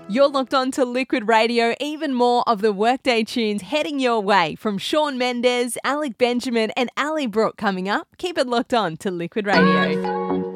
You're locked on to Liquid Radio. Even more of the workday tunes heading your way from Shawn Mendes, Alec Benjamin and Ali Brooke coming up. Keep it locked on to Liquid Radio.